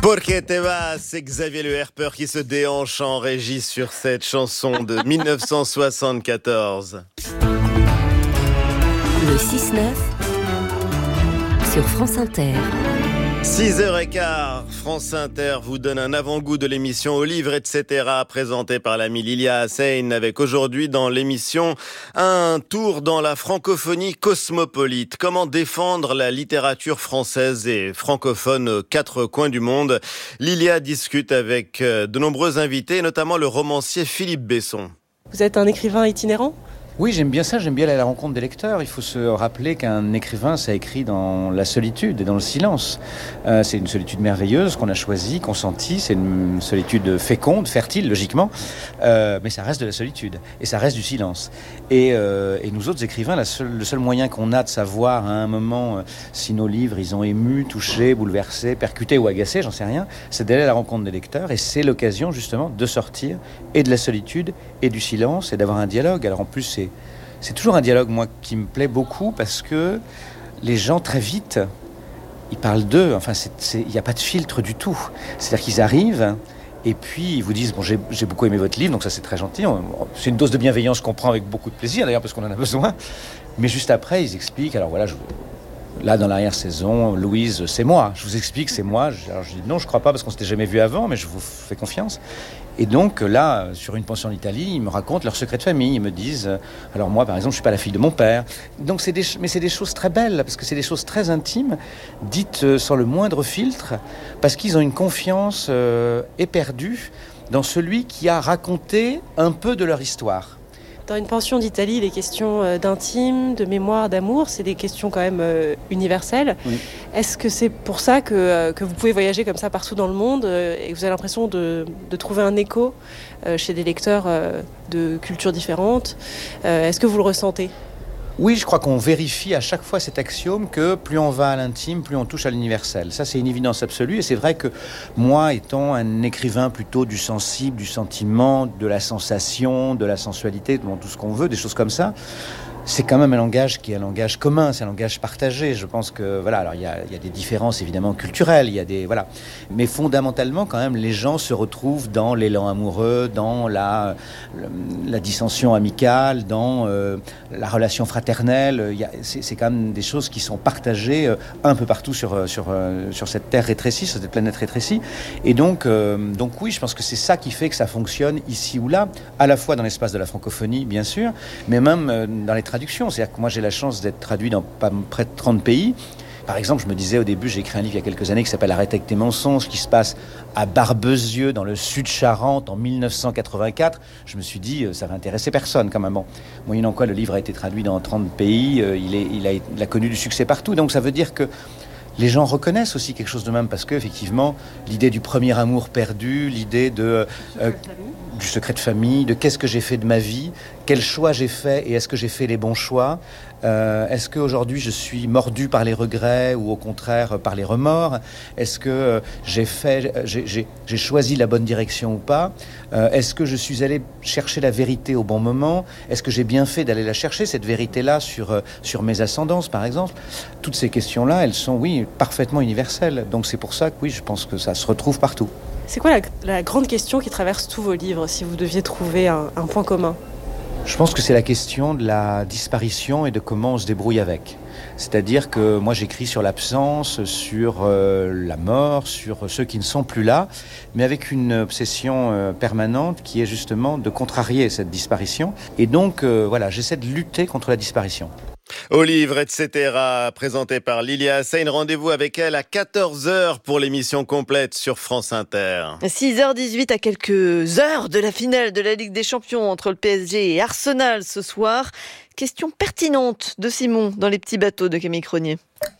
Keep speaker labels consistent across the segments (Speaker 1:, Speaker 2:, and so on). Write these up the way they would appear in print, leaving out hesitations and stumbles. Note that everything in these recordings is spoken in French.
Speaker 1: Porque te vas, c'est Xavier Le Herper qui se déhanche en régie sur cette chanson de 1974.
Speaker 2: Le 6-9 sur France Inter.
Speaker 1: 6h15, France Inter vous donne un avant-goût de l'émission Au livre, etc. présentée par l'ami Lilia Hassane, avec aujourd'hui dans l'émission un tour dans la francophonie cosmopolite. Comment défendre la littérature française et francophone aux quatre coins du monde? Lilia discute avec de nombreux invités, notamment le romancier Philippe Besson.
Speaker 3: Vous êtes un écrivain itinérant ?
Speaker 4: Oui, j'aime bien ça, j'aime bien aller à la rencontre des lecteurs. Il faut se rappeler qu'un écrivain, ça écrit dans la solitude et dans le silence. C'est une solitude merveilleuse qu'on a choisie, consentie. C'est une solitude féconde, fertile, logiquement. Mais ça reste de la solitude et ça reste du silence. Et nous autres écrivains, le seul moyen qu'on a de savoir à un moment si nos livres, ils ont ému, touché, bouleversé, percuté ou agacé, j'en sais rien, c'est d'aller à la rencontre des lecteurs. Et c'est l'occasion, justement, de sortir et de la solitude et du silence et d'avoir un dialogue. Alors en plus, c'est toujours un dialogue, moi, qui me plaît beaucoup parce que les gens, très vite, ils parlent d'eux. Enfin, il n'y a pas de filtre du tout. C'est-à-dire qu'ils arrivent et puis ils vous disent « Bon, j'ai beaucoup aimé votre livre, donc ça, c'est très gentil. C'est une dose de bienveillance qu'on prend avec beaucoup de plaisir, d'ailleurs, parce qu'on en a besoin. » Mais juste après, ils expliquent « Alors voilà, là, dans l'arrière-saison, Louise, c'est moi. Je vous explique, c'est moi. » Alors je dis « Non, je ne crois pas, parce qu'on ne s'était jamais vu avant, mais je vous fais confiance. » Et donc là, sur une pension d'Italie, ils me racontent leur secret de famille. Ils me disent, alors moi par exemple, je suis pas la fille de mon père. Donc c'est des choses très belles, parce que c'est des choses très intimes, dites sans le moindre filtre, parce qu'ils ont une confiance éperdue dans celui qui a raconté un peu de leur histoire.
Speaker 3: Dans une pension d'Italie, les questions d'intime, de mémoire, d'amour, c'est des questions quand même universelles. Oui. Est-ce que c'est pour ça que vous pouvez voyager comme ça partout dans le monde et que vous avez l'impression de trouver un écho chez des lecteurs de cultures différentes? Est-ce que vous le ressentez ?
Speaker 4: Oui, je crois qu'on vérifie à chaque fois cet axiome que plus on va à l'intime, plus on touche à l'universel. Ça, c'est une évidence absolue. Et c'est vrai que moi, étant un écrivain plutôt du sensible, du sentiment, de la sensation, de la sensualité, tout ce qu'on veut, des choses comme ça, c'est quand même un langage qui est un langage commun, c'est un langage partagé. Je pense que, voilà, alors il y a des différences évidemment culturelles, voilà. Mais fondamentalement, quand même, les gens se retrouvent dans l'élan amoureux, dans la dissension amicale, dans la relation fraternelle. C'est quand même des choses qui sont partagées un peu partout sur cette terre rétrécie, sur cette planète rétrécie. Et donc oui, je pense que c'est ça qui fait que ça fonctionne ici ou là, à la fois dans l'espace de la francophonie, bien sûr, mais même dans les traductions. C'est-à-dire que moi, j'ai la chance d'être traduit dans près de 30 pays. Par exemple, je me disais au début, j'ai écrit un livre il y a quelques années qui s'appelle « Arrête avec tes mensonges », qui se passe à Barbezieux, dans le sud Charente, en 1984. Je me suis dit, ça va intéresser personne, quand même. Bon, moyennant quoi, le livre a été traduit dans 30 pays. Il a connu du succès partout. Donc, ça veut dire que les gens reconnaissent aussi quelque chose de même, parce qu'effectivement, l'idée du premier amour perdu, l'idée du secret de famille, de qu'est-ce que j'ai fait de ma vie, quel choix j'ai fait et est-ce que j'ai fait les bons choix, est-ce qu'aujourd'hui je suis mordu par les regrets ou au contraire par les remords, est-ce que j'ai choisi la bonne direction ou pas, est-ce que je suis allé chercher la vérité au bon moment, est-ce que j'ai bien fait d'aller la chercher, cette vérité-là sur mes ascendances par exemple. Toutes ces questions-là, elles sont, oui, parfaitement universelles. Donc c'est pour ça que oui, je pense que ça se retrouve partout.
Speaker 3: C'est quoi la grande question qui traverse tous vos livres, si vous deviez trouver un point commun ?
Speaker 4: Je pense que c'est la question de la disparition et de comment on se débrouille avec. C'est-à-dire que moi j'écris sur l'absence, sur la mort, sur ceux qui ne sont plus là, mais avec une obsession permanente qui est justement de contrarier cette disparition. Et donc voilà, j'essaie de lutter contre la disparition.
Speaker 1: Au livre, etc., présenté par Lilia Hassane. Rendez-vous avec elle à 14h pour l'émission complète sur France Inter.
Speaker 5: 6h18 à quelques heures de la finale de la Ligue des Champions entre le PSG et Arsenal ce soir. Question pertinente de Simon dans Les Petits Bateaux de Camille Cronier.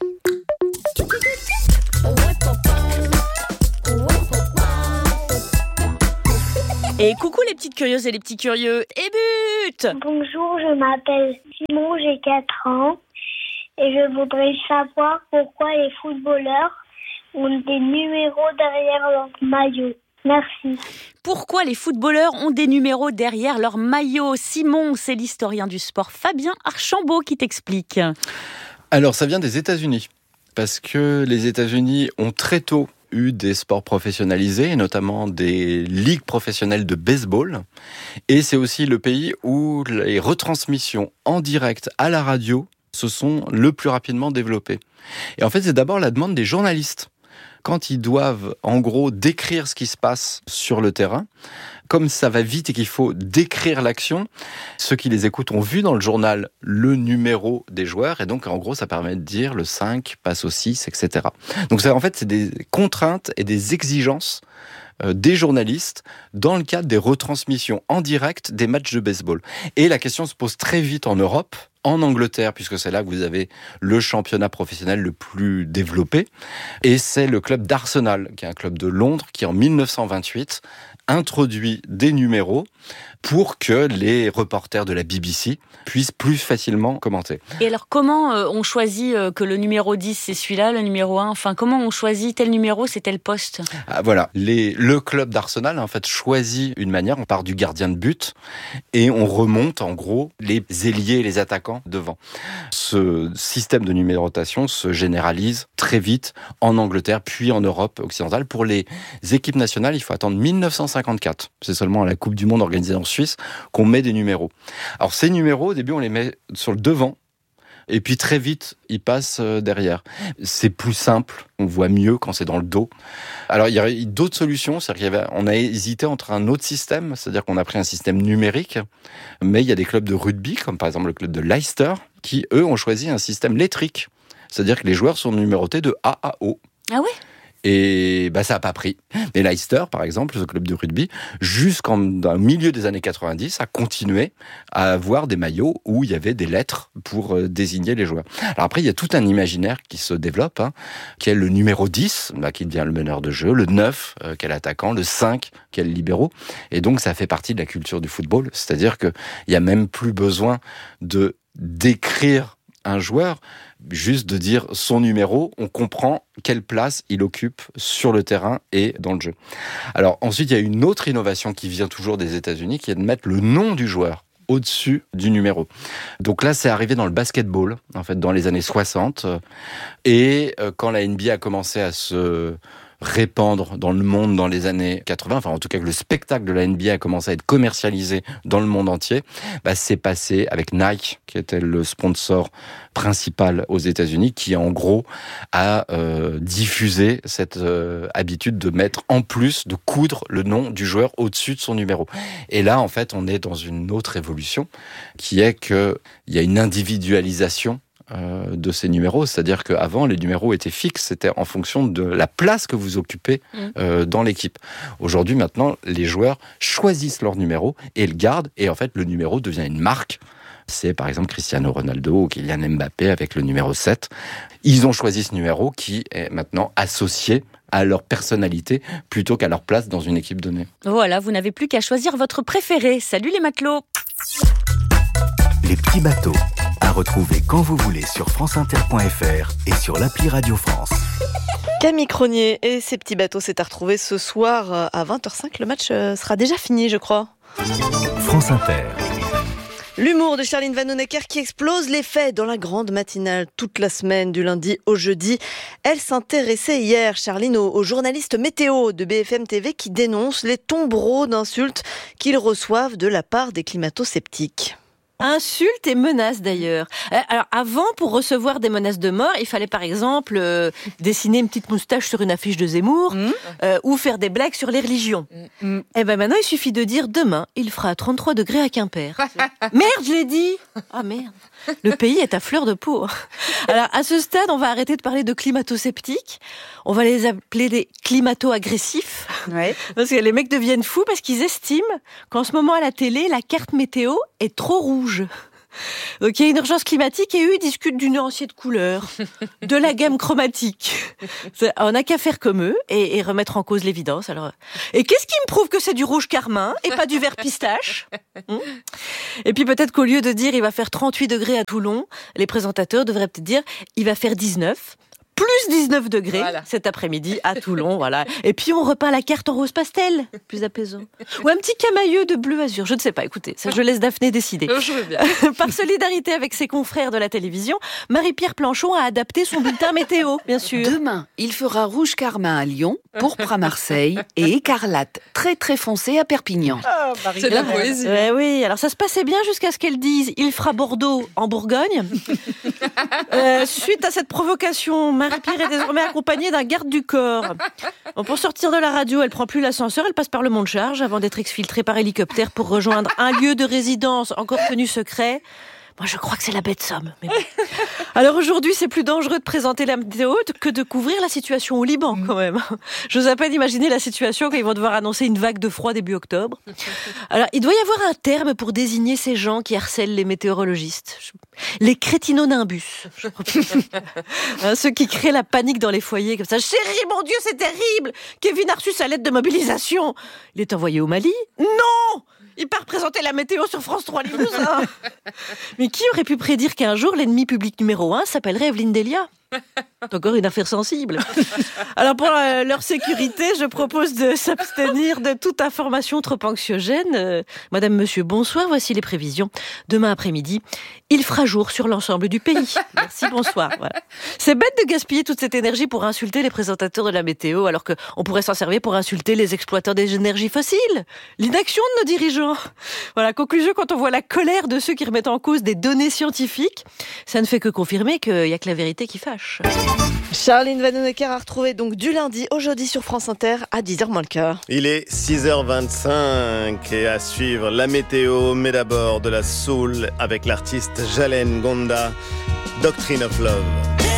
Speaker 6: Et coucou les petites curieuses et les petits curieux, et but!
Speaker 7: Bonjour, je m'appelle Simon, j'ai 4 ans et je voudrais savoir pourquoi les footballeurs ont des numéros derrière leur maillot. Merci.
Speaker 6: Pourquoi les footballeurs ont des numéros derrière leur maillot? Simon, c'est l'historien du sport Fabien Archambault qui t'explique.
Speaker 8: Alors ça vient des États-Unis, parce que les États-Unis ont très tôt
Speaker 2: eu des sports professionnalisés, et notamment des ligues professionnelles de baseball. Et c'est aussi le pays où les retransmissions en direct à la radio se sont le plus rapidement développées. Et en fait, c'est d'abord la demande des journalistes. Quand ils doivent, en gros, décrire ce qui se passe sur le terrain, comme ça va vite et qu'il faut décrire l'action, ceux qui les écoutent ont vu dans le journal le numéro des joueurs, et donc en gros ça permet de dire le 5 passe au 6, etc. Donc ça, en fait, c'est des contraintes et des exigences des journalistes dans le cadre des retransmissions en direct des matchs de baseball. Et la question se pose très vite en Europe, en Angleterre, puisque c'est là que vous avez le championnat professionnel le plus développé. Et c'est le club d'Arsenal, qui est un club de Londres, qui en 1928 introduit des numéros pour que les reporters de la BBC puissent plus facilement commenter.
Speaker 6: Et alors, comment on choisit que le numéro 10, c'est celui-là, le numéro 1 ? Enfin, comment on choisit tel numéro, c'est tel poste ?
Speaker 2: Voilà. Le club d'Arsenal, en fait, choisit une manière. On part du gardien de but et on remonte, en gros, les ailiers et les attaquants devant. Ce système de numérotation se généralise très vite en Angleterre, puis en Europe occidentale. Pour les équipes nationales, il faut attendre 1954. C'est seulement à la Coupe du Monde organisée en Suisse qu'on met des numéros. Alors ces numéros, au début, on les met sur le devant, et puis très vite, ils passent derrière. C'est plus simple, on voit mieux quand c'est dans le dos. Alors il y a d'autres solutions, c'est-à-dire qu'on a hésité entre un autre système, c'est-à-dire qu'on a pris un système numérique, mais il y a des clubs de rugby, comme par exemple le club de Leicester, qui eux ont choisi un système lettrique, c'est-à-dire que les joueurs sont numérotés de A à O.
Speaker 6: Ah ouais ?
Speaker 2: Et ça n'a pas pris. Mais Leicester, par exemple, ce club de rugby, jusqu'au milieu des années 90, a continué à avoir des maillots où il y avait des lettres pour désigner les joueurs. Alors après, il y a tout un imaginaire qui se développe, qui est le numéro 10, qui devient le meneur de jeu, le 9, qui est l'attaquant, le 5, qui est le libéro. Et donc, ça fait partie de la culture du football. C'est-à-dire qu'il n'y a même plus besoin de décrire un joueur, juste de dire son numéro, on comprend quelle place il occupe sur le terrain et dans le jeu. Alors ensuite, il y a une autre innovation qui vient toujours des États-Unis, qui est de mettre le nom du joueur au-dessus du numéro. Donc là, c'est arrivé dans le basketball, en fait, dans les années 60. Et quand la NBA a commencé à se répandre dans le monde dans les années 80, enfin en tout cas que le spectacle de la NBA a commencé à être commercialisé dans le monde entier, c'est passé avec Nike, qui était le sponsor principal aux États-Unis, qui en gros a diffusé cette habitude de mettre en plus, de coudre le nom du joueur au-dessus de son numéro. Et là, en fait, on est dans une autre évolution, qui est qu'il y a une individualisation de ces numéros, c'est-à-dire qu'avant les numéros étaient fixes, c'était en fonction de la place que vous occupez dans l'équipe. Aujourd'hui, maintenant, les joueurs choisissent leur numéro et le gardent, et en fait le numéro devient une marque. C'est par exemple Cristiano Ronaldo ou Kylian Mbappé avec le numéro 7. Ils ont choisi ce numéro qui est maintenant associé à leur personnalité plutôt qu'à leur place dans une équipe donnée.
Speaker 6: Voilà, vous n'avez plus qu'à choisir votre préféré. Salut les matelots!
Speaker 8: Les petits bateaux, à retrouver quand vous voulez sur franceinter.fr et sur l'appli Radio France.
Speaker 5: Camille Cronier et ses petits bateaux, c'est à retrouver ce soir à 20h05. Le match sera déjà fini, je crois.
Speaker 8: France Inter.
Speaker 5: L'humour de Charline Vanhoenacker qui explose les faits dans la grande matinale toute la semaine, du lundi au jeudi. Elle s'intéressait hier, Charline, aux journalistes météo de BFM TV qui dénoncent les tombereaux d'insultes qu'ils reçoivent de la part des climato-sceptiques.
Speaker 9: Insultes et menaces d'ailleurs. Alors avant, pour recevoir des menaces de mort, il fallait par exemple dessiner une petite moustache sur une affiche de Zemmour ou faire des blagues sur les religions. Et ben maintenant, il suffit de dire demain, il fera 33 degrés à Quimper. Merde, je l'ai dit. Ah merde. Le pays est à fleur de peau. Alors à ce stade, on va arrêter de parler de climato-sceptiques. On va les appeler des climato-agressifs. Ouais. Parce que les mecs deviennent fous parce qu'ils estiment qu'en ce moment à la télé, la carte météo est trop rouge. Donc il y a une urgence climatique et eux ils discutent du nuancier de couleurs, de la gamme chromatique. On n'a qu'à faire comme eux et remettre en cause l'évidence. Alors, et qu'est-ce qui me prouve que c'est du rouge carmin et pas du vert pistache ? Et puis peut-être qu'au lieu de dire il va faire 38 degrés à Toulon, les présentateurs devraient peut-être dire il va faire 19. plus 19 degrés cet après-midi à Toulon. Voilà. Et puis on repeint la carte en rose pastel, plus apaisant. Ou un petit camailleux de bleu azur, je ne sais pas, écoutez, ça je laisse Daphné décider.
Speaker 10: Je veux bien.
Speaker 9: Par solidarité avec ses confrères de la télévision, Marie-Pierre Planchon a adapté son bulletin météo, bien sûr.
Speaker 10: Demain, il fera rouge carmin à Lyon, pourpre à Marseille et écarlate très très foncé à Perpignan.
Speaker 9: C'est de la poésie. Oui, alors ça se passait bien jusqu'à ce qu'elle dise « il fera Bordeaux en Bourgogne ». Suite à cette provocation, Marie-Pierre est désormais accompagnée d'un garde du corps. Bon, pour sortir de la radio, elle prend plus l'ascenseur, elle passe par le mont de Charge avant d'être exfiltrée par hélicoptère pour rejoindre un lieu de résidence encore tenu secret. Moi, je crois que c'est la baie de Somme. Mais bon. Alors aujourd'hui, c'est plus dangereux de présenter la météo que de couvrir la situation au Liban, quand même. J'ose à peine imaginer la situation quand ils vont devoir annoncer une vague de froid début octobre. Alors, il doit y avoir un terme pour désigner ces gens qui harcèlent les météorologistes. Les crétinonimbus. Ceux qui créent la panique dans les foyers comme ça. Chérie, mon Dieu, c'est terrible! Kevin a reçu sa lettre de mobilisation. Il est envoyé au Mali? Non! Il part présenter la météo sur France 3 Limousin. Mais qui aurait pu prédire qu'un jour, l'ennemi public numéro 1 s'appellerait Evelyne Delia? C'est encore une affaire sensible. Alors pour leur sécurité, je propose de s'abstenir de toute information trop anxiogène. Madame, monsieur, bonsoir, voici les prévisions. Demain après-midi, il fera jour sur l'ensemble du pays. Merci, bonsoir. Voilà. C'est bête de gaspiller toute cette énergie pour insulter les présentateurs de la météo, alors qu'on pourrait s'en servir pour insulter les exploiteurs des énergies fossiles. L'inaction de nos dirigeants. Voilà, conclusion, quand on voit la colère de ceux qui remettent en cause des données scientifiques, ça ne fait que confirmer qu'il n'y a que la vérité qui fâche.
Speaker 5: Charline Vanhoenacker à retrouver donc du lundi au jeudi sur France Inter à 10h moins le quart.
Speaker 1: Il est 6h25 et à suivre la météo, mais d'abord de la soul avec l'artiste Jalen Gonda, Doctrine of Love.